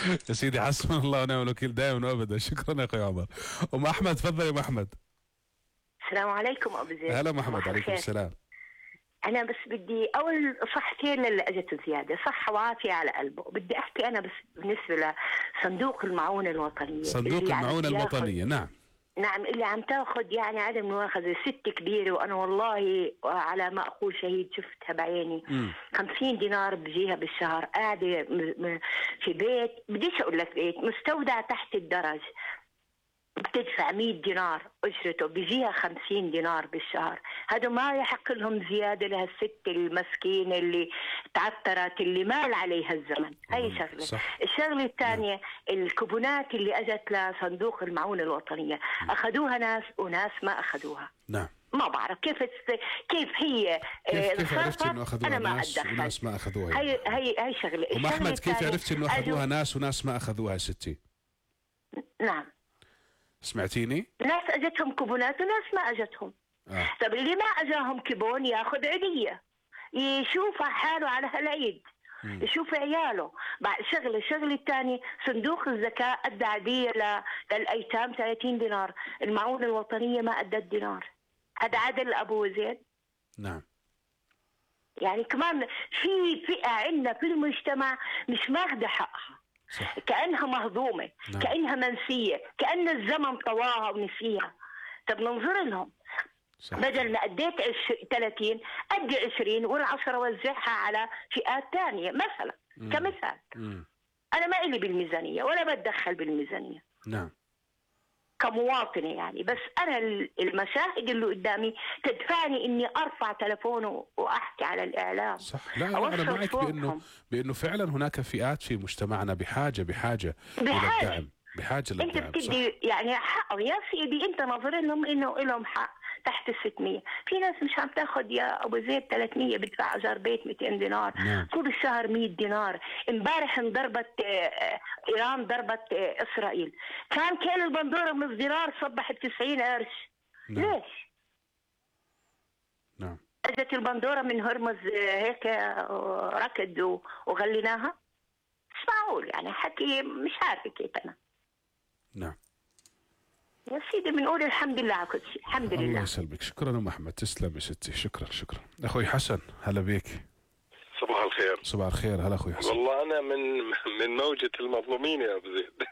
يا سيدي حسبنا الله ونعم الوكيل دائما وابدا. شكرا يا اخوي عمر. ام احمد تفضل يا ام احمد. السلام عليكم ابو زيد. هلا محمد. عليكم الخير. السلام. انا بس بدي اول صحتين للي اجت زياده، صحه وعافيه على قلبه. بدي احكي انا بس بالنسبه لصندوق المعونه الوطنيه، صندوق اللي المعونة الوطنية. نعم. نعم، اللي عم تاخذ يعني عدم مؤاخذه ست كبيره، وانا والله على ما اقول شهيد شفتها بعيني. 50 دينار بجيها بالشهر، قاعده في بيت، بديش اقول لك بيت، مستودع تحت الدرج، بتدفع 100 دينار اجرته، بيجيها 50 دينار بالشهر. هذا ما يحق لهم زياده لهالست المسكينه اللي تعثرت، اللي مال عليها الزمن. هي شغله. صح. الشغله الثانيه، الكوبونات اللي اجت لصندوق المعونه الوطنيه، اخذوها ناس وناس ما اخذوها. نعم. ما بعرف كيف هي كيف عرفت انه اخذوها ناس وناس ما اخذوها؟ هي شغله. ام احمد كيف عرفت انه اخذوها ناس وناس ما اخذوها يا ستي؟ نعم. سمعتيني؟ ناس اجتهم كوبونات وناس ما اجتهم. طب اللي ما اجاهم كوبون ياخذ عيديه، يشوف حاله على هالعيد، يشوف عياله. بعد الشغله الثانيه، صندوق الزكاه ادى عيديه للايتام 30 دينار، المعونه الوطنيه ما ادت دينار. هذا عدل ابو زيد؟ نعم. يعني كمان في فئه عندنا في المجتمع مش ماخذه حقها. صح. كأنها مهضومة. نعم. كأنها منسية، كأن الزمن طواها ونسيها. طب ننظر لهم. صح. بدل ما أديت 30 أدي 20 والعشرة وزعها على فئات ثانية مثلا. كمثال. أنا ما إلي بالميزانية ولا بتدخل بالميزانية. نعم. كمواطنة يعني، بس أنا المشاهد اللي قدامي تدفعني إني أرفع تلفونه وأحكي على الإعلام. صح. لا أنا معك بأنه فعلا هناك فئات في مجتمعنا بحاجة إلى الدعم، بحاجة للدعم. أنت بتدي يعني حقهم يا سيدي، أنت نظر لهم إنه لهم حق تحت ال 600. في ناس مش عم تاخذ يا ابو زيد 300، بدفع ايجار بيت 200 دينار. نعم. طول الشهر 100 دينار. امبارح انضربت ايران، ضربت اسرائيل، كان كيلو البندوره من الدينار صبح ب 90 قرش. نعم. ليش؟ نعم. اجت البندوره من هرمز هيك ركض وغليناها. مش معقول يعني، حكي مش عارفه كيف انا. نعم يا سيدي بنقول الحمد لله على كل شيء. الحمد لله. الله يسلمك. شكرا ام احمد. تسلم يا ستي. شكرا. اخوي حسن هلا بيك. صباح الخير. صباح الخير. هلا اخوي حسن. والله انا من موجة المظلومين يا ابو زيد.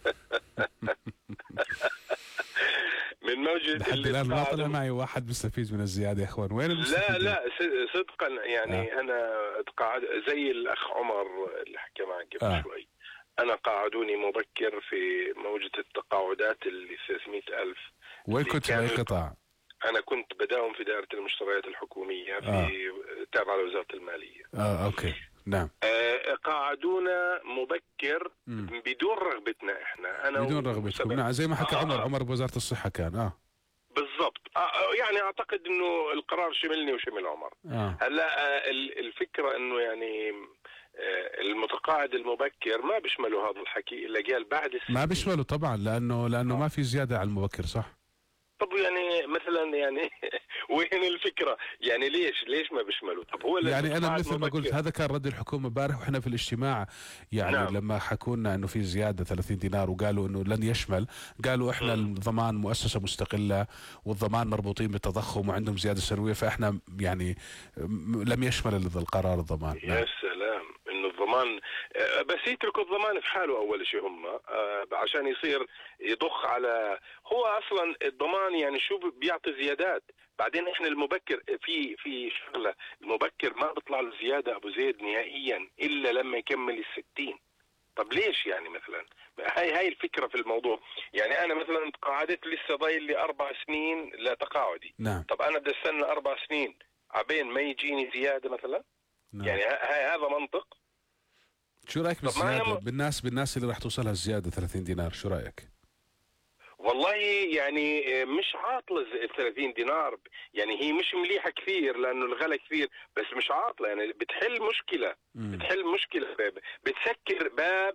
من موجة لحد الان ما طلع معي واحد مستفيد من الزياده يا اخوان. وين المستفيد؟ لا صدقا يعني انا اتقاعد زي الاخ عمر اللي حكى معك قبل شوي. أنا قاعدوني مبكر في موجة التقاعدات اللي 300,000. وين كنت في أي قطاع؟ أنا كنت بداوم في دائرة المشتريات الحكومية في تابعة لوزارة المالية. أوكي. نعم. قاعدونا مبكر بدون رغبتنا إحنا. أنا بدون رغبتكم. نعم زي ما حكى عمر بوزارة الصحة كان. بالضبط. يعني أعتقد إنه القرار شملني وشمل عمر. هلا الفكرة إنه يعني المتقاعد المبكر ما بيشمله هذا الحكي الا قال بعد ما بيشمله طبعا، لانه ما في زياده على المبكر. صح. طب يعني مثلا يعني وين الفكره؟ يعني ليش ما بيشمله؟ طب هو يعني انا مثل ما قلت هذا كان رد الحكومه امبارح واحنا في الاجتماع يعني. نعم. لما حكوا لنا انه في زياده 30 دينار وقالوا انه لن يشمل، قالوا احنا الضمان مؤسسه مستقله والضمان مربوطين بالتضخم وعندهم زياده سنويه، فاحنا يعني لم يشمل القرار الضمان. يا نعم. سلام انه الضمان بس يتركوا الضمان في حاله اول شيء هم عشان يصير يضخ على هو اصلا الضمان يعني شو بيعطي زيادات. بعدين احنا المبكر في شغله، المبكر ما بيطلع له زياده ابو زيد نهائيا الا لما يكمل ال60. طب ليش يعني مثلا؟ هاي الفكره في الموضوع. يعني انا مثلا تقاعدت لسه ضايل لي 4 سنين لتقاعدي. نعم. طب انا بدي استنى 4 سنين عبين ما يجيني زياده مثلا. نعم. يعني هذا منطق. شو رايك بالزياده بالناس اللي راح توصلها الزياده 30 دينار؟ شو رايك؟ والله يعني مش عاطله 30 دينار، يعني هي مش مليحه كثير لانه الغلا كثير، بس مش عاطله يعني بتحل مشكله بتسكر باب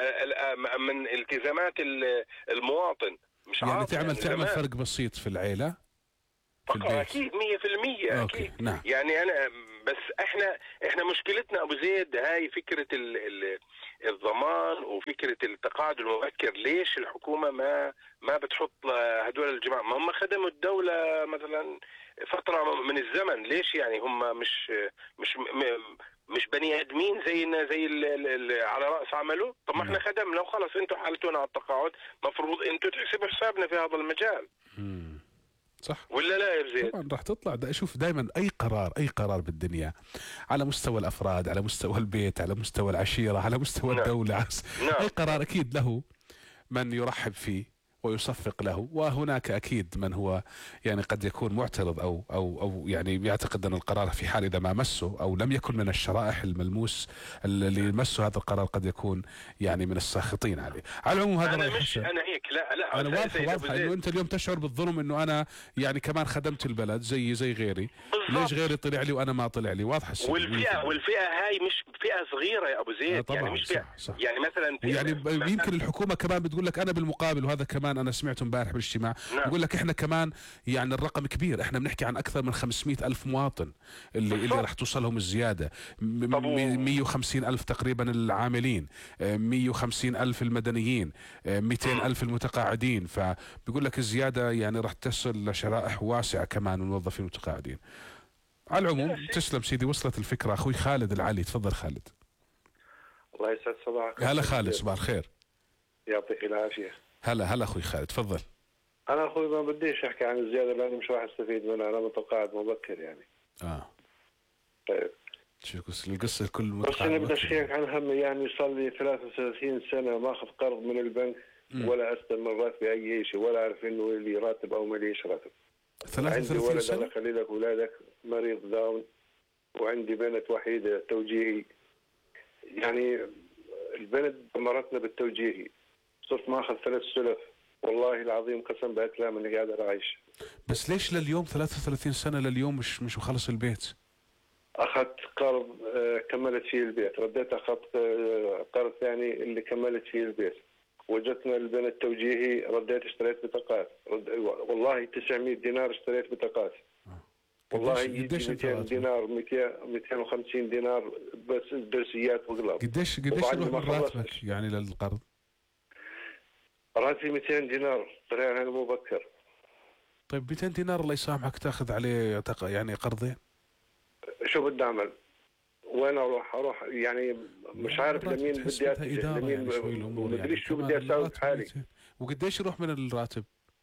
من التزامات المواطن. مش يعني عاطله تعمل فرق بسيط في العيله. اكيد 100% اكيد. نعم. يعني انا بس احنا مشكلتنا ابو زيد هاي فكره الضمان وفكره التقاعد المبكر. ليش الحكومه ما بتحط هدول الجماعه؟ ما هم خدموا الدوله مثلا فتره من الزمن. ليش يعني هم مش بني ادمين زينا زي على راس عمله؟ طب ما احنا خدمنا وخلص. انتم حالتونا على التقاعد، مفروض انتم تحسبوا حسابنا في هذا المجال. صح ولا لا يا زيد؟ طبعا راح تطلع. ده اشوف دائما اي قرار بالدنيا على مستوى الافراد، على مستوى البيت، على مستوى العشيره، على مستوى الدوله، اي قرار اكيد له من يرحب فيه ويصفق له، وهناك اكيد من هو يعني قد يكون معترض او يعني يعتقد ان القرار في حال اذا ما مسه او لم يكن من الشرائح الملموس اللي يمسه هذا القرار قد يكون يعني من الساخطين عليه. على العموم هذا انا مش انا هيك لا انا واضح انه انت اليوم تشعر بالظلم انه انا يعني كمان خدمت البلد زي غيري. بالضبط. ليش غيري طلع لي وانا ما طلع لي؟ واضح والفئه هاي مش فئه صغيره يا ابو زيد. طبعا يعني مش فئه صح. يعني مثلا يعني يمكن الحكومه كمان بتقول لك انا بالمقابل، وهذا كمان انا سمعته امبارح بالاجتماع. نعم. بقول لك احنا كمان يعني الرقم كبير، احنا بنحكي عن اكثر من 500 ألف مواطن اللي راح توصلهم الزياده. 150 ألف تقريبا العاملين، 150 ألف المدنيين، 200 ألف المتقاعدين. فبيقول لك الزياده يعني راح تصل لشرائح واسعه كمان من الموظفين المتقاعدين. على العموم تسلم سيدي، وصلت الفكره. اخوي خالد العلي، تفضل خالد. الله يسعد صباحك. هلا خالد، صباح الخير. يعطيك العافيه. هلا اخوي خالد، تفضل. انا اخوي ما بديش احكي عن الزياده لاني مش راح استفيد منها، انا متقاعد مبكر يعني. طيب شو القصه الكل بس انا بدي اشكيك عن هم. يعني صار لي 33 سنه ماخذ قرض من البنك ولا استلم راتبي اي شيء، ولا اعرف انه لي راتب او ما ليش راتب. 33 سنه. انا خلي لك اولادك مريض داون، وعندي بنت وحيده توجيهي. يعني البنت دمرتنا بالتوجيهي. صرت ماخذ 3 سلف، والله العظيم قسم بأكلام اني قادر اعيش. بس ليش لليوم 33 سنه لليوم مش مخلص البيت؟ اخذت قرض كملت فيه البيت، رديت اخذت قرض ثاني اللي كملت فيه البيت. وجدتنا البنت توجيهي، رديت اشتريت بطاقات. والله 900 دينار اشتريت بطاقات. والله 200 دينار 250 دينار بس درسيات وقلب. قديش يروح من راتبك يعني للقرض؟ راتبي 200 دينار طلع انا مبكر. طيب 200 دينار الله يسامحك تاخذ عليه يعني قرضين؟ شو بدي اعمل؟ وين اروح يعني مش عارف لمين بدي اتجه، لمين ما ادري شو بدي اسوي بحالي. وقديش يروح من الراتب؟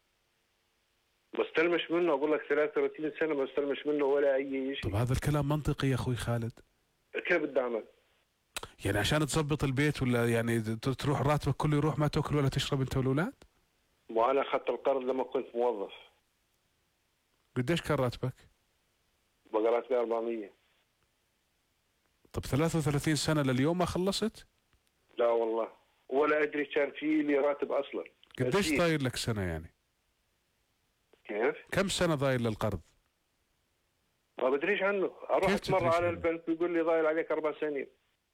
بستلمش منه، اقول لك 33 سنه ما بستلمش منه ولا اي شيء. طب هذا الكلام منطقي يا اخوي خالد؟ كيف بدي اعمل؟ يعني عشان تظبط البيت ولا يعني تروح راتبك كله يروح ما تاكل ولا تشرب انت والاولاد؟ وانا اخذت القرض لما كنت موظف. قديش كان راتبك؟ بقى راتبي 400. طب 33 سنه لليوم ما خلصت؟ لا والله ولا ادري كان في لي راتب اصلا. قديش ضايل لك سنه يعني؟ كيف؟ كم سنه ضايل للقرض؟ ما بدريش عنه. اروح مره على البنك بيقول لي ضايل عليك 4 سنين.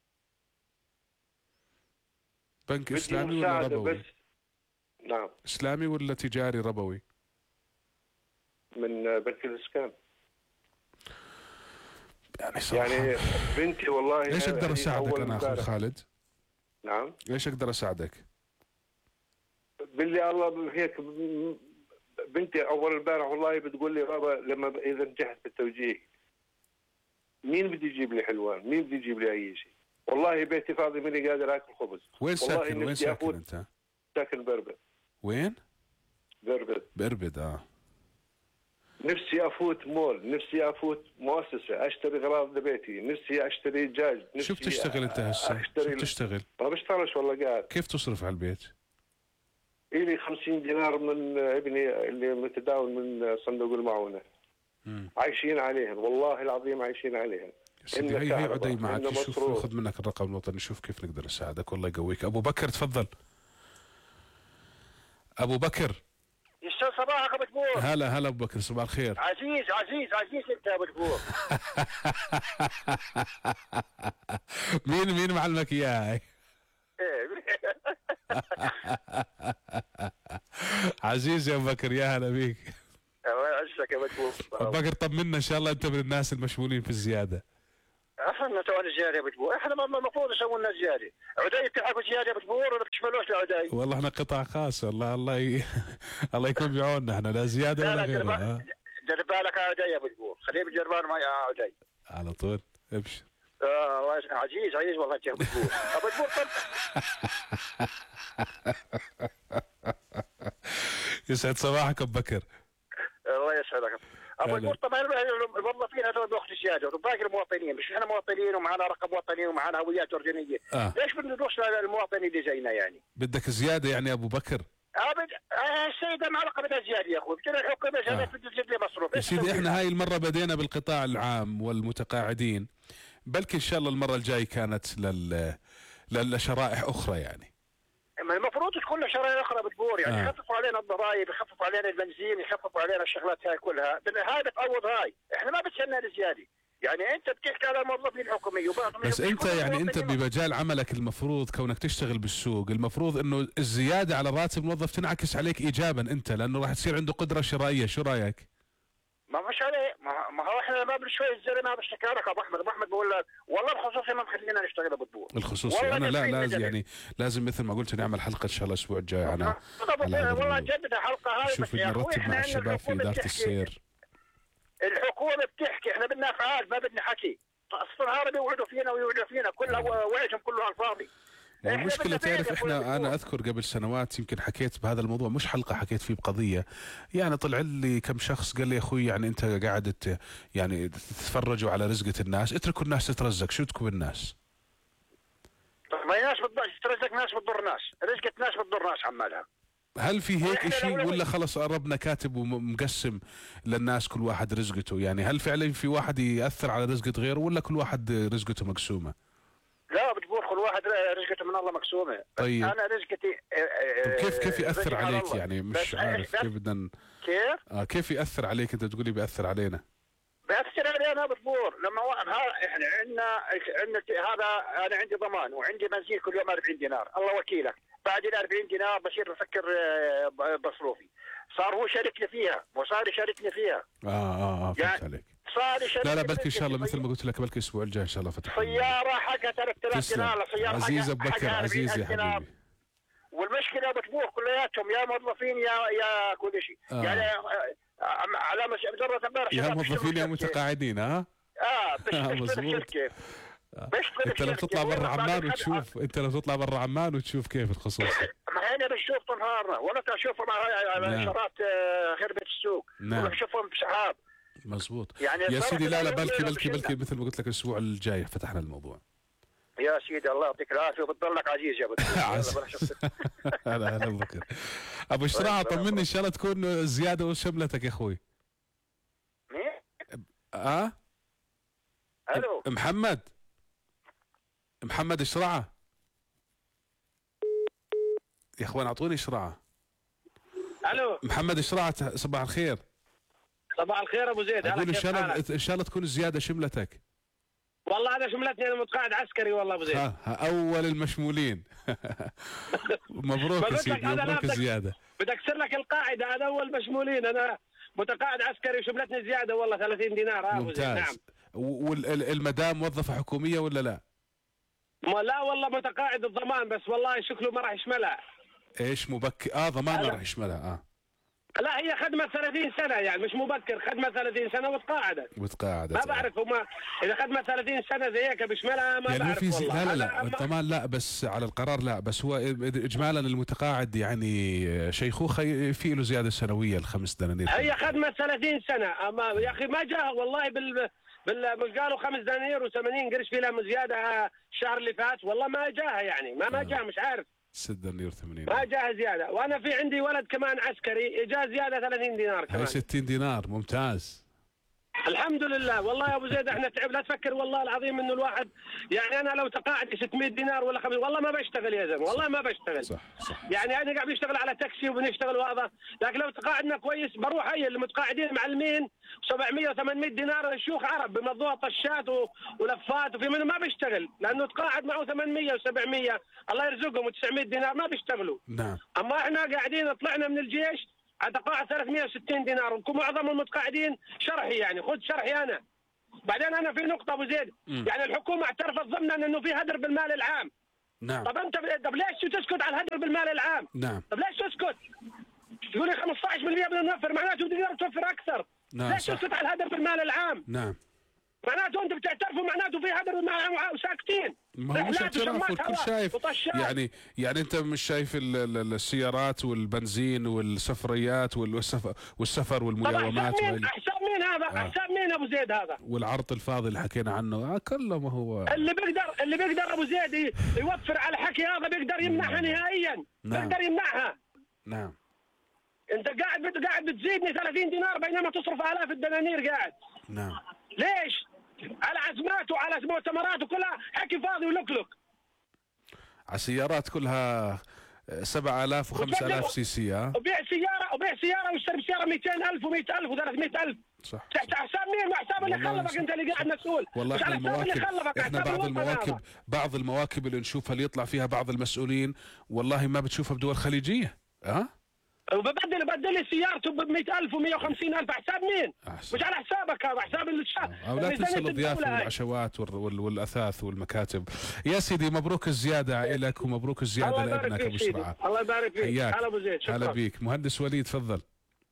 بنك اسلامي ولا ربوي؟ بس نعم. اسلامي ولا تجاري ربوي؟ من بنك الاسكان. يعني صراحة يعني بنتي والله ايش اقدر اساعدك انا اخوي خالد؟ نعم. ايش اقدر اساعدك؟ بالله الله هيك بنتي اول امبارح والله بتقول لي بابا لما اذا نجحت بالتوجيه مين بدي يجيب لي حلوان؟ مين بدي يجيب لي اي شيء؟ والله بيتي فاضي ماني قادر اكل خبز. وين ساكن؟ وين ساكن انت؟ ساكن بربد. وين؟ بربد. نفسي افوت مول، نفسي افوت مؤسسه اشتري اغراض لبيتي، نفسي اشتري دجاج. شو بتشتغل انت هسه؟ شو بتشتغل؟ ما بشتغلش والله قاعد. كيف تصرف على البيت؟ إلي 50 دينار من ابني اللي متداول من صندوق المعونه. عايشين عليهم والله العظيم عايشين عليهم. هي عدي معك نشوف ناخذ منك الرقم الوطني نشوف كيف نقدر نساعدك. والله يقويك. ابو بكر تفضل. ابو بكر يسعد صباحك ابو تبور. هلا ابو بكر صباح الخير. عزيز انت يا ابو تبور. مين معلمك اياها؟ عزيز يا ابو بكر، يا هلا بيك. الله يعزك يا ابو تبور. بكر طمنا ان شاء الله انت من الناس المشمولين في الزياده. احنا تونا الزياده يا بتبور، احنا المفروض يسووا لنا زياده، عدي بتلحقوا زياده يا بتبور ولا بتشملوش العدي؟ والله احنا قطاع خاص والله الله يكون بعوننا، احنا لا زياده ولا غيره. دير بالك على عدي يا بتبور، خليه بالجربان معي عدي على طول ابشر. عزيز والله انت يا بتبور. بتبور يسعد صباحك ابو بكر. الله يسعدك. بتبور طبعا الموظفين هذول بياخذوا زياده وباقي المواطنين، مش احنا مواطنين ومعنا رقم وطني ومعنا هويات اردنيه، ليش بدنا ندوس المواطن اللي زينا يعني؟ بدك زياده يعني ابو بكر؟ السيده معلقه بدها زياده يا اخوي، بدنا الحكومه زادت بدها تزيد لي مصروف. يا سيدي احنا هاي المره بدينا بالقطاع العام والمتقاعدين، بلكي ان شاء الله المره الجاي كانت لشرائح اخرى يعني. المفروض تكون لها شرائح اخرى بتبور يعني يخففوا علينا الضرائب، يخففوا علينا البنزين، يخففوا علينا الشغلات هاي كلها، هاي بتعوض هاي، احنا ما بتسنى الزياده. يعني انت بتحكي على الموظفين الحكوميه بس انت يعني انت بمجال عملك المفروض كونك تشتغل بالسوق، المفروض انه الزياده على راتب الموظف تنعكس عليك ايجابا انت، لانه راح تصير عنده قدره شرائيه. شو رايك؟ ما مش عليه، ما هو احنا ما شوي الزلمه بشتكي لك ابو احمد، بقول لك والله الخصوصي ما مخلينا نشتغل بتبور. الخصوصي انا لا لازم يعني لازم مثل ما قلت نعمل حلقه ان شاء الله الاسبوع الجاي على والله جدد حلقه هاي. شوف نرتب مع الشباب في اداره السير. الحكومه بتحكي، احنا بدنا افعال ما بدنا حكي. الصهاينه بيوعدوا فينا كلها وعدهم كله على الفاضي. المشكلة تعرف احنا انا اذكر قبل سنوات يمكن حكيت بهذا الموضوع، مش حلقة حكيت فيه بقضية، يعني طلع لي كم شخص قال لي يا اخوي يعني انت قاعد يعني تتفرجوا على رزقة الناس، اتركوا الناس تترزق، شو بدكم بالناس؟ ما ناس ترزق ناس بتضر ناس، رزقة ناس بتضر ناس عمالها. هل في هيك شيء ولا خلص ربنا كاتب ومقسم للناس كل واحد رزقته؟ يعني هل فعلا في واحد يأثر على رزقة غيره ولا كل واحد رزقته مقسومة؟ لا بتقول كل واحد رزقته من الله مقسومه. طيب انا رزقتي كيف ياثر عليك يعني؟ مش عارف كيف بدنا كيف ياثر عليك؟ انت تقولي بياثر علينا. بياثر علينا بتبور لما احنا عندنا هذا، انا عندي ضمان وعندي بنزين كل يوم 40 دينار، الله وكيلك، بعد ال 40 دينار بصير بفكر بصروفي. صار هو شاركني فيها وصار يشاركني فيها. فهمت يعني عليك. لا بلكي ان شاء الله مثل ما قلت لك بلكي الاسبوع الجاي ان شاء الله فتح سياره حقها 3000 دينار، سياره عزيز ابو بكر، عزيز يا حبيبي. والمشكله بتبوح كلياتهم يا موظفين يا كل شيء يعني على مجرد امبارح يا موظفين يا متقاعدين. مظبوط. انت لو تطلع برا عمان وتشوف، وتشوف كيف الخصوصي. ما هنا بنشوف طول نهارنا، ولا تشوفهم على اشارات خربة السوق، ولا بنشوفهم بسحاب. مظبوط يعني يا سيدي. لا بلكي مثل ما قلت لك الاسبوع الجاي فتحنا الموضوع. يا سيدي الله يعطيك العافيه وبتضلك عزيز يا ابو هلا بكر. ابو شراعه طمني ان شاء الله تكون زياده وشملتك يا اخوي. مين؟ الو محمد شراعه يا اخوان، اعطوني شراعه. الو محمد شراعه، صباح الخير. صباح الخير ابو زيد. اقول ان شاء الله تكون الزياده شملتك. والله انا شملتني، انا متقاعد عسكري والله ابو زيد. اول المشمولين. مبروك يا سيدي، مبروك الزياده. بدك لك القاعده، هذا اول مشمولين، انا متقاعد عسكري وشملتني زياده والله 30 دينار. ممتاز. نعم. والمدام موظفه حكوميه ولا لا؟ لا والله متقاعد الضمان، بس والله شكله ما راح يشملها. ايش مبكر؟ ضمان ما راح يشملها. لا هي خدمة 30 سنة يعني مش مبكر، خدمة 30 سنة وتقاعدت. ما بعرف هما إذا خدمة 30 سنة زي هيك بيشملها، ما يعني بعرف والله. لا الضمان لا، بس على القرار لا، بس هو إجمالا المتقاعد يعني شيخوخة في له زيادة سنوية ال5 دنانير. هي خدمة 30 سنة، أما يا أخي ما جاء والله مش قالوا 5 دنانير و80 قرش في لها زيادة الشهر اللي فات، والله ما جاها يعني ما جاء، مش عارف. 6 دنانير 80 ما جاء زيادة. وأنا في عندي ولد كمان عسكري جاء زيادة 30 دينار كمان. هي 60 دينار. ممتاز. الحمد لله. والله يا ابو زيد احنا تعب، لا تفكر والله العظيم انه الواحد يعني انا لو تقاعد 600 دينار ولا 5 والله ما بشتغل يا زلمه، والله ما بشتغل. صح. يعني انا قاعد بيشتغل على تاكسي وبنشتغل وهذا، لكن لو تقاعدنا كويس بروح هي المتقاعدين معلمين 700 و800 دينار شيوخ عرب بموضوع طشات ولفات، وفي منهم ما بيشتغل لانه تقاعد معه 800 و700 الله يرزقهم و900 دينار ما بيشتغلوا. نعم. اما احنا قاعدين طلعنا من الجيش أتقاعد 360 دينار، ومعظم المتقاعدين شرحي، يعني خذ شرحي أنا. بعدين أنا في نقطة أبو زيد، يعني الحكومة اعترفت ضمنا أنه في هدر بالمال العام. نعم. طب ليش تسكت على الهدر بالمال العام؟ نعم. طب ليش تسكت؟ تقول لي 15% بدنا نوفر، معناته بدنا توفر أكثر. نعم. ليش تسكت على الهدر بالمال العام؟ نعم. معناته انتم بتعترفوا معناته في هدر بالمال العام وساكتين. ما هو مش اعتراف، والكل شايف. يعني انت مش شايف السيارات والبنزين والسفريات والسفر والمياومات. حساب مين هذا؟ حساب مين ابو زيد هذا؟ والعرض الفاضي اللي حكينا عنه كله. ما هو اللي بيقدر ابو زيد يوفر على الحكي هذا بيقدر يمنعها نهائيا. نعم. بيقدر يمنعها. نعم. انت قاعد بتزيدني 30 دينار بينما تصرف آلاف الدنانير قاعد. نعم. ليش؟ على عزمات وعلى مؤتمرات وكلها حكي فاضي ولكلك. على السيارات كلها 7000 و5000 سي سي. وبيع سياره ويشتري سياره 200,000 و100,000 و300,000. صح. حساب مين؟ حساب اللي خلفك انت اللي قاعد مسؤول. والله احنا بعض المواكب اللي نشوفها اللي يطلع فيها بعض المسؤولين والله ما بتشوفها بدول خليجيه. وببدل لي سيارته ب 100,000 و150,000. حساب مين؟ مش على حسابك هذا، حساب الشعب. لا تنسى الضيافه والعشوات والاثاث والمكاتب. يا سيدي مبروك الزياده لك ومبروك الزياده لابنك ابو سرعه. الله يبارك فيك. هلا ابو زيد. هلا بيك. مهندس وليد تفضل.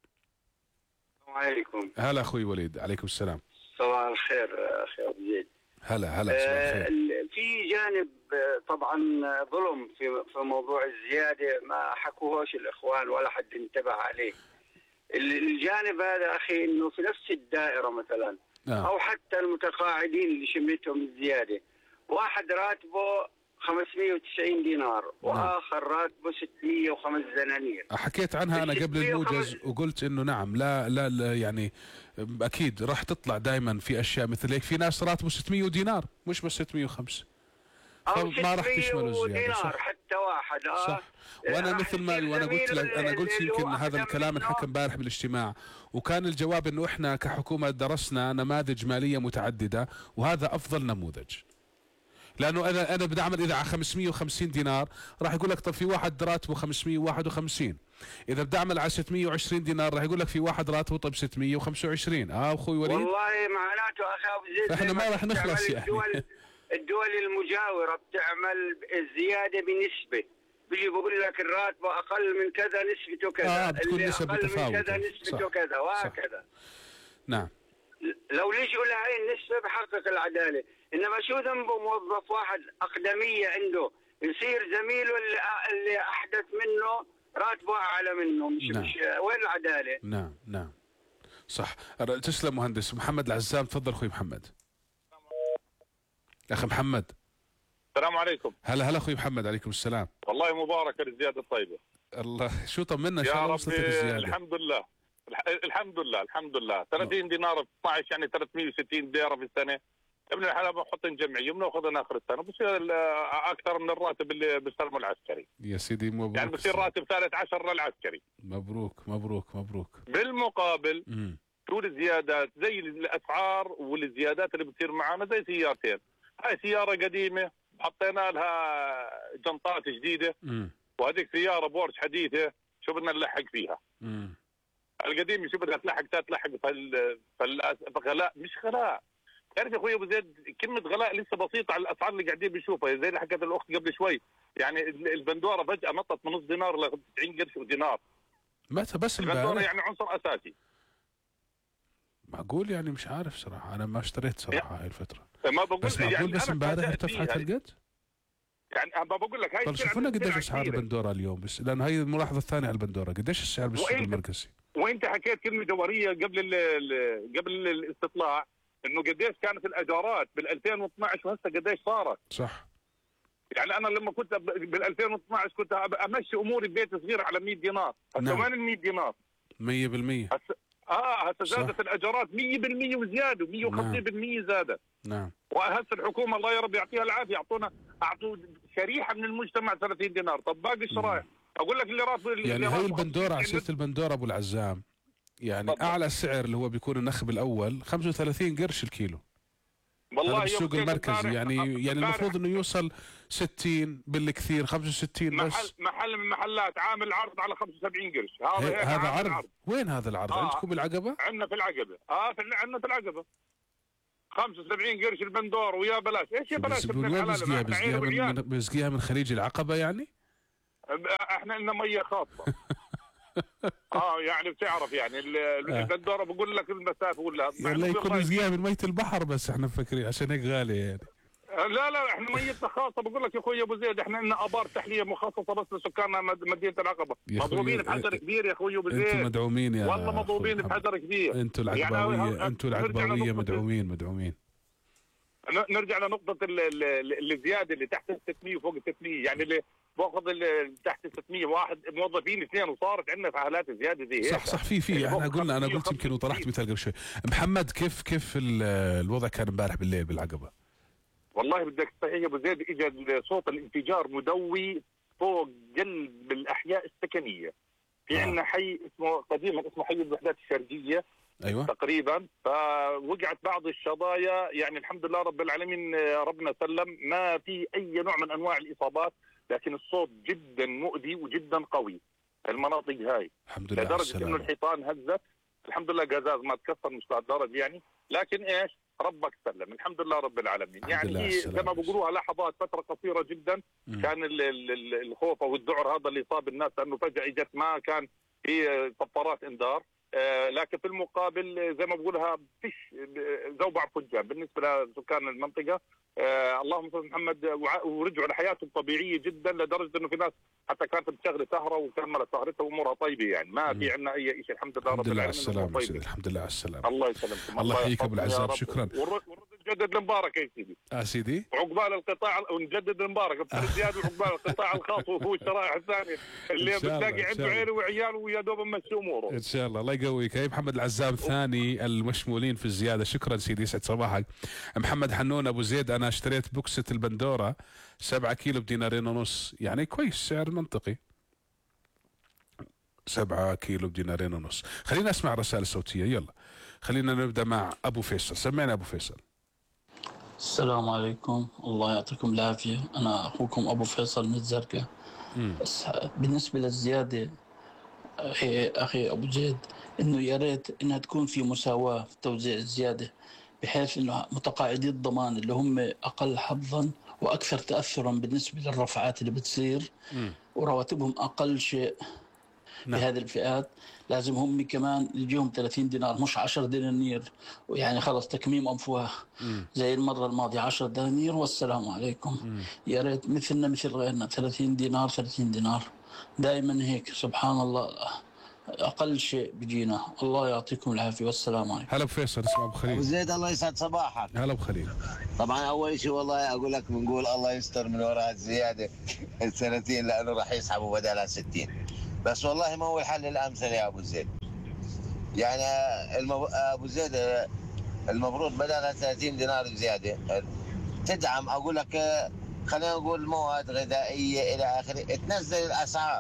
السلام عليكم. هلا اخوي وليد. عليكم السلام. صباح الخير اخي ابو زيد. هلا صباح الخير. في جانب طبعا ظلم في موضوع الزياده ما حكوهوش الاخوان ولا حد انتبه عليه. الجانب هذا اخي انه في نفس الدائره مثلا او حتى المتقاعدين اللي شميتهم الزياده، واحد راتبه 590 دينار واخر راتبه 605 دنانير. حكيت عنها انا قبل الموجز وقلت انه نعم لا يعني اكيد راح تطلع دائما في اشياء مثل هيك. في ناس راتبه 600 دينار مش بس 605، فما راح تشمل الزياده. صح. حتى واحد صح. وانا مثل ما وانا قلت لك، انا قلت يمكن هذا الكلام انحكى امبارح بالاجتماع، وكان الجواب انه احنا كحكومه درسنا نماذج ماليه متعدده وهذا افضل نموذج. لانه انا بدي اعمل اذا على 550 دينار راح يقول لك طب في واحد راتبه 551، اذا بدي اعمل على 620 دينار راح يقول لك في واحد راتبه طب 625. اخوي وليد والله معناته اخي ابو زيد احنا ما راح نخلص يعني. الدول المجاوره بتعمل الزياده بنسبه، بيجي بقول لك الراتب اقل من كذا نسبته كذا، بتكون نسبة اقل من كذا نسبته كذا وهكذا. نعم. لو لجوا لهي النسبه بحقق العداله، انما شو ذنبه موظف واحد اقدميه عنده يصير زميله اللي احدث منه راتبه اعلى منه؟ مش وين العداله؟ نعم صح. تسلم مهندس محمد العزام. تفضل اخوي محمد. اخي محمد. السلام عليكم. هلا اخوي محمد. عليكم السلام. والله مبارك الزياده الطيبه. الله شو طمنا ان شاء الله وصلت الزياده. الحمد لله 30 دينار في 12 يعني 360 دينار في السنه. ابن الحلال بنحط جمعيه بناخذ اخر السنه بصير اكثر من الراتب اللي بيستلمه العسكري. يا سيدي مبروك. يعني بصير راتب 13 للعسكري. مبروك. بالمقابل طول الزيادات زي الاسعار والزيادات اللي بتصير معنا زي سيارتين. هاي سياره قديمه حطينا لها جنطات جديده وهذيك سياره بورش حديثه شو بدنا نلحق فيها. القديمه شو بدها تلحق غلاء مش غلاء. تعرف يا اخوي ابو زيد كلمه غلاء لسه بسيطه على الاسعار اللي قاعدين بنشوفها زي اللي حكت الاخت قبل شوي. يعني البندوره فجاه نطت من نص دينار ل 90 قرش ودينار. متى بس البندوره يعني عنصر اساسي. معقول يعني مش عارف صراحه. انا ما اشتريت صراحه هاي الفتره. ما بقول بس معقول يعني بس امبارح ارتفعت هالقد؟ يعني انا بقول لك هاي. طيب شوفونا قديش اسعار البندوره اليوم بس، لان هي الملاحظه الثانيه على البندوره قديش السعر بالسوق المركزي. وانت حكيت كلمه دوريه قبل الاستطلاع انه قديش كانت الاجارات بال 2012 وهسه قديش صارت. صح. يعني انا لما كنت بال 2012 كنت امشي اموري ببيت صغير على 100 دينار، هسه وين ال 100 دينار؟ 100%. هسه زادت الاجارات 100% وزياده 150% زادت. نعم. وهسه الحكومه الله يا رب يعطيها العافيه اعطوا شريحه من المجتمع 30 دينار، طب باقي الشرايح اقول لك اللي راتبه يعني هي البندوره على سيره البندوره ابو العزام يعني اعلى سعر اللي هو بيكون النخب الاول 35 قرش الكيلو. والله بالسوق المركزي يعني المفروض انه يوصل 60 بالكثير 65 بس. محل من المحلات عامل عرض على 75 قرش. هذا عرض. وين هذا العرض؟ عندكم بالعقبة؟ عندنا في العقبة. عندنا في العقبة 75 قرش البندور ويا بلاش. ايش يا بلاش؟ وين بيسقيها من خليج العقبة يعني؟ احنا لنا مية خاصة. يعني بتعرف يعني البندورة بقول لك المسافة ولا والله يكون بيسقيها من مية البحر، بس احنا مفكرين عشان هيك غالية يعني. لا احنا ميتنا خاصة. بقول لك يا اخوي ابو زيد احنا لنا ابار تحلية مخصصة بس لسكان مدينة العقبة. مضروبين بحجر كبير يا اخوي ابو زيد. انتم مدعومين يا والله مضروبين بحجر كبير. انتم العقباوية انتم العقباوية مدعومين. نرجع لنقطة الزيادة اللي تحت ال 600 وفوق ال 600. يعني اللي باخذ تحت ال 600 واحد موظفين اثنين، وصارت عندنا في حالات زيادة زي هيك. صح في انا قلت يمكن وطرحت مثال قبل شوي. محمد كيف الوضع كان امبارح بالليل بالعقبة؟ والله بدك صحيح يا ابو زيد، اجى صوت الانفجار مدوي فوق قلب الاحياء السكنيه. في عندنا حي اسمه قديما اسمه حي الوحدات الشرقيه. ايوه تقريبا. فوقعت بعض الشظايا، يعني الحمد لله رب العالمين ربنا سلم، ما في اي نوع من انواع الاصابات، لكن الصوت جدا مؤذي وجدا قوي المناطق هاي. الحمد لله لدرجه انه الحيطان هزت. الحمد لله قزاز ما تكسر مش لهالدرجه يعني، لكن ايش ربك سلم الحمد لله رب العالمين. يعني زي ما بيقولوها لحظات فتره قصيره جدا. كان الخوف او الذعر هذا اللي صاب الناس، لانه فجاه اجت ما كان في صفارات انذار. لكن في المقابل زي ما بقولها فيش زوبع فجان بالنسبه لسكان المنطقه. اللهم صل محمد، ورجعوا لحياتهم طبيعيه جدا، لدرجه انه في ناس حتى كانت بتشتغل سهره وكملت سهرتها وامورها طيبه. يعني ما في عندنا اي شيء الحمد لله رب العالمين. الحمد لله على السلامه. الله يسلمكم. الله يحييك ابو العزاب، شكرا. ونجدد المباركه يا سيدي. سيدي عقبال القطاع، ونجدد المباركه بزياده وعقبال القطاع الخاص وهو الشرائح الثانيه اللي بتلاقي عنده عيله وعياله ويا دوب ممشي اموره. ان شاء الله. الله يقويك يا محمد العزاب، ثاني المشمولين في الزياده. شكرا سيدي، يسعد صباحك. محمد حنون ابو زيد، انا اشتريت بوكسة البندوره 7 كيلو ب2.5 دينار، يعني كويس سعر منطقي. 7 كيلو ب2.5 دينار. خلينا اسمع رسائل صوتيه. يلا خلينا نبدا مع ابو فيصل. سمعنا ابو فيصل. السلام عليكم، الله يعطيكم العافيه. انا اخوكم ابو فيصل من الزرقاء. بالنسبه للزياده اخي ابو زيد، انه يا ريت انها تكون في مساواه في توزيع الزياده، بحيث انه متقاعدي الضمان اللي هم اقل حظا واكثر تاثرا بالنسبه للرفعات اللي بتصير ورواتبهم اقل شيء في هذه الفئات، لازم هم كمان يجيهم 30 دينار مش 10 دنانير، ويعني خلص تكميم انفواه زي المره الماضيه 10 دنانير والسلام عليكم. يا ريت مثلنا مثل غيرنا 30 دينار 30 دينار دائما هيك. سبحان الله اقل شيء بيجينا. الله يعطيكم العافيه والسلام عليكم. هلا بفيصل. اسمع ابو خليل. ابو زيد الله يسعد صباحك. هلا ابو خليل. طبعا اول شيء والله اقول لك بنقول الله يستر من وراء الزياده السنتين، لانه راح يسحبوا بدلها 60. بس والله ما هو الحل الامثل يا ابو زيد. يعني ابو زيد المفروض بدلها 30 دينار زياده تدعم، اقول لك خلينا نقول مواد غذائيه الى اخره، تنزل الاسعار.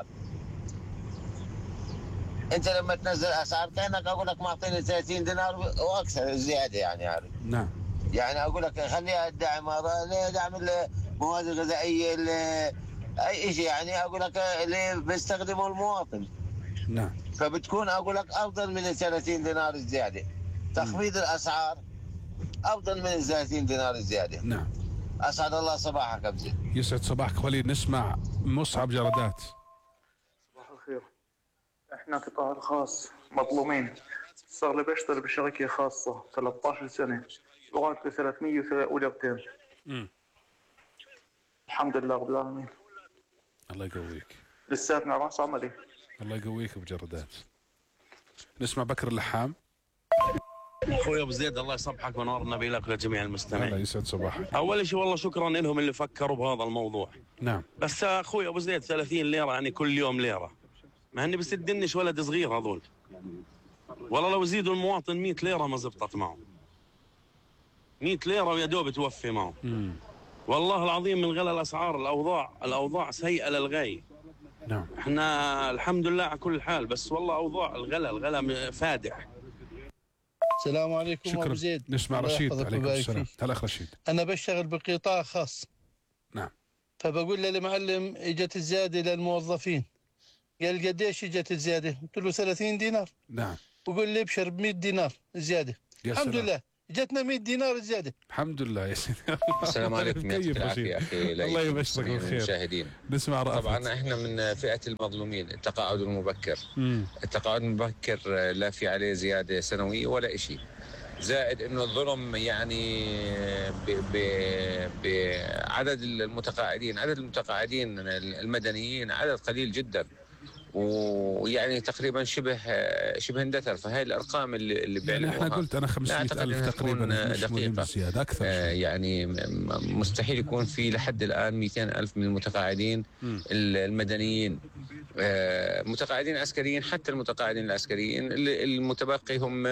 انت لما تنزل الاسعار كانك اقول لك معطيني 30 دينار واكثر زياده يعني عارف. نعم. يعني اقول لك خليها الدعم هذا دعم المواد الغذائيه اي شيء، يعني اقول لك اللي بيستخدمه المواطن. نعم. فبتكون اقول لك افضل من ال 30 دينار الزياده. تخفيض الاسعار افضل من ال 30 دينار الزياده. نعم. اسعد الله صباحك ابو زيد. يسعد صباحك وليد. نسمع مصعب جردات. صباح الخير. احنا قطاع الخاص مظلومين. صار لي بشتغل بشركه خاصه 13 سنه، راتبي 302. الحمد لله رب العالمين. الله يقويك. لساتنا راس عملي. الله يقويك ابو جردات. نسمع بكر اللحام. اخوي ابو زيد الله يصبحك ونورنا بيلك ولجميع المستمعين. الله يسعد صباحك. اول شيء والله شكرا لهم اللي فكروا بهذا الموضوع. نعم. بس اخوي ابو زيد 30 ليره يعني كل يوم ليره، ما هني بسدنش ولد صغير هذول. والله لو يزيدوا المواطن 100 ليره ما زبطت معه. 100 ليره ويا دوب توفي معه. والله العظيم من غلا الاسعار، الاوضاع سيئه للغايه. نعم. احنا الحمد لله على كل حال، بس والله اوضاع الغلا فادح. السلام عليكم شكرا. أبو زيد. نسمع رشيد. عليكم السلام. هلا أخ رشيد. أنا بشتغل بقطاع خاص. نعم. فبقول للمعلم اجت الزيادة للموظفين. قال قديش اجت الزيادة؟ قلت له 30 دينار. نعم. وقول لي ابشر ب 100 دينار زيادة. الحمد لله جتنا 100 دينار زيادة. الحمد لله يا سيدي. السلام عليكم، يعطيك العافية أخي. الله يبشرك بالخير. المشاهدين. نسمع رأفت. طبعا احنا من فئة المظلومين. التقاعد المبكر. التقاعد المبكر لا في عليه زيادة سنوية ولا شيء. زائد انه الظلم يعني بعدد المتقاعدين، عدد المتقاعدين المدنيين عدد قليل جدا، ويعني تقريبا شبه اندثر. فهي الارقام اللي يعني احنا قلت انا 500,000 تقريبا دقيقة زيادة اكثر. يعني مستحيل يكون في لحد الان 200,000 من المتقاعدين المدنيين، متقاعدين عسكريين. حتى المتقاعدين العسكريين المتبقي هم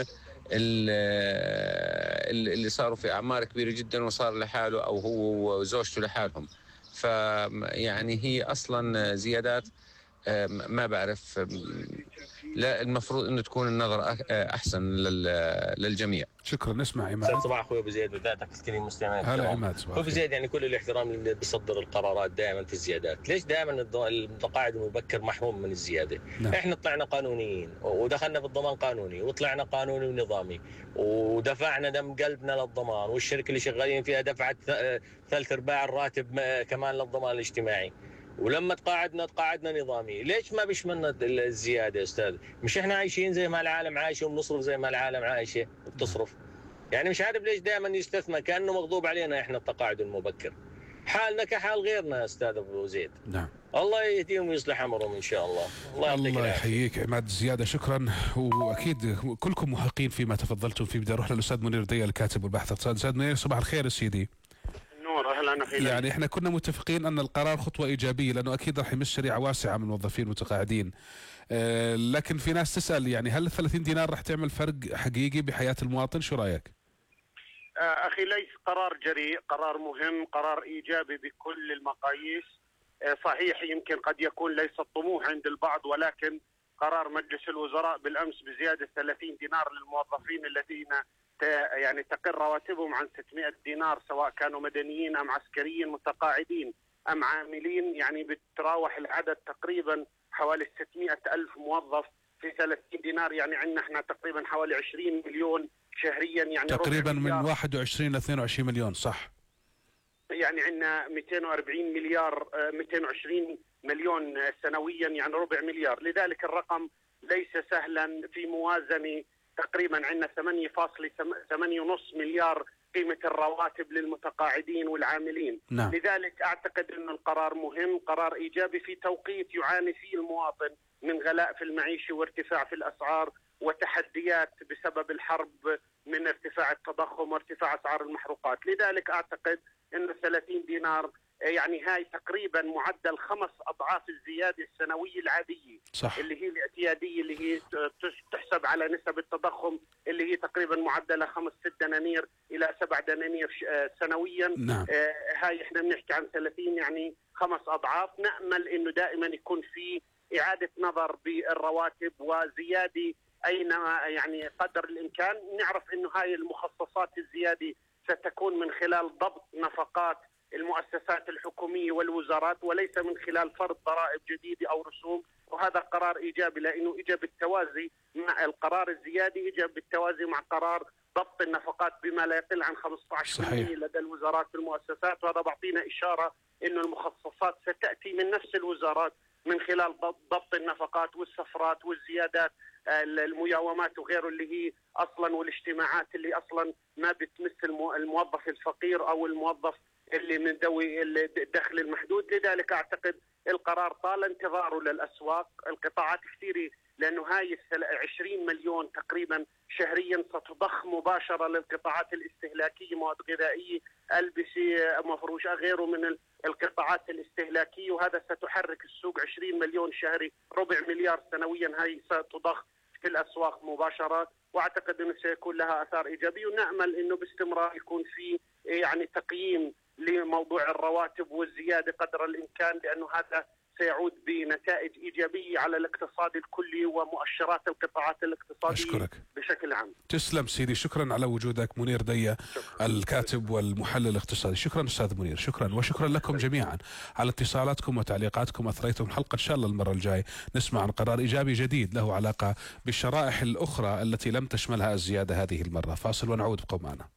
اللي صاروا في اعمار كبيره جدا وصار لحاله او هو وزوجته لحالهم. فيعني هي اصلا زيادات ما بعرف. لا، المفروض انه تكون النظره احسن للجميع. شكرا. نسمع عماد. صباح اخوي ابو زيد وذاتك مسكين المستمعين. هلا عماد. ابو زيد، يعني كل الاحترام اللي بيصدر القرارات دائما في الزيادات، ليش دائما التقاعد المبكر محروم من الزياده؟ نعم. احنا طلعنا قانونيين ودخلنا في الضمان قانوني وطلعنا قانوني ونظامي ودفعنا دم قلبنا للضمان، والشركه اللي شغالين فيها دفعت 3/4 الراتب كمان للضمان الاجتماعي. ولما تقاعدنا نظامي، ليش ما بيشملنا الزياده يا استاذ؟ مش احنا عايشين زي ما العالم عايشه وبنصرف زي ما العالم عايشه وبتصرف؟ يعني مش عارف ليش دائما يستثنى، كانه مغضوب علينا احنا التقاعد المبكر. حالنا كحال غيرنا يا استاذ ابو زيد. نعم. الله يهديهم ويصلح امرهم ان شاء الله. الله يحييك عماد زياده، شكرا. واكيد كلكم محقين فيما تفضلتم فيه. بدي اروح للاستاذ منير ديا الكاتب والباحث الاقتصادي. استاذ منير صباح الخير يا سيدي. يعني احنا كنا متفقين ان القرار خطوه ايجابيه، لانه اكيد راح يمس شريعه واسعه من الموظفين المتقاعدين. لكن في ناس تسال يعني هل ال 30 دينار راح تعمل فرق حقيقي بحياه المواطن؟ شو رايك؟ اخي ليس قرار جريء، قرار مهم، قرار ايجابي بكل المقاييس. صحيح يمكن قد يكون ليس الطموح عند البعض، ولكن قرار مجلس الوزراء بالامس بزياده 30 دينار للموظفين الذين يعني تقل رواتبهم عن 600 دينار، سواء كانوا مدنيين ام عسكريين متقاعدين ام عاملين. يعني بتراوح العدد تقريبا حوالي 600,000 موظف في 30 دينار. يعني عندنا احنا تقريبا حوالي 20 مليون شهريا، يعني تقريبا من 21 ل 22 مليون صح. يعني عندنا 220 مليون سنويا، يعني ربع مليار. لذلك الرقم ليس سهلا في موازنة تقريبا عندنا 8.5 مليار قيمة الرواتب للمتقاعدين والعاملين. نعم. لذلك أعتقد أن القرار مهم، قرار إيجابي في توقيت يعاني فيه المواطن من غلاء في المعيشة وارتفاع في الأسعار وتحديات بسبب الحرب من ارتفاع التضخم وارتفاع أسعار المحروقات. لذلك أعتقد أن 30 دينار يعني هاي تقريبا معدل 5 أضعاف الزيادة السنوية العادية. صح. اللي هي الاعتيادية اللي هي تحسب على نسب التضخم اللي هي تقريبا معدلة 5-6 دنانير إلى 7 دنانير سنويا. نعم. هاي احنا بنحكي عن 30 يعني 5 أضعاف. نأمل إنه دائما يكون في إعادة نظر بالرواتب وزيادة أينما يعني قدر الإمكان. نعرف إنه هاي المخصصات الزيادة ستكون من خلال ضبط نفقات المؤسسات الحكومية والوزارات، وليس من خلال فرض ضرائب جديدة أو رسوم. وهذا قرار إيجابي لأنه إجا بالتوازي مع القرار الزيادي، إجا بالتوازي مع قرار ضبط النفقات بما لا يقل عن 15% لدى الوزارات والمؤسسات. وهذا بعطينا إشارة إنه المخصصات ستأتي من نفس الوزارات من خلال ضبط النفقات والسفرات والزيادات المياومات وغيره، اللي هي أصلا والاجتماعات اللي أصلا ما بتمس الموظف الفقير أو الموظف اللي من ذوي الدخل المحدود. لذلك أعتقد القرار طال انتظاره للأسواق، القطاعات كثيرة، لأنه هاي 20 مليون تقريبا شهريا ستضخ مباشرة للقطاعات الاستهلاكية، مواد غذائية، ألبسة، مفروشات، غيره من القطاعات الاستهلاكية. وهذا ستحرك السوق 20 مليون شهري، ربع مليار سنويا، هاي ستضخ في الأسواق مباشرة. وأعتقد أنه سيكون لها آثار إيجابية، ونأمل أنه باستمرار يكون في يعني تقييم لموضوع الرواتب والزيادة قدر الإمكان، لأنه هذا سيعود بنتائج إيجابية على الاقتصاد الكلي ومؤشرات القطاعات الاقتصادية أشكرك بشكل عام. تسلم سيدي، شكرا على وجودك. منير دية الكاتب والمحلل الاقتصادي. شكرا أستاذ منير، شكرا. وشكرا لكم جميعا على اتصالاتكم وتعليقاتكم، أثريتم الحلقة. إن شاء الله المرة الجاي نسمع عن قرار إيجابي جديد له علاقة بالشرائح الأخرى التي لم تشملها الزيادة هذه المرة. فاصل ونعود، ابقوا معنا.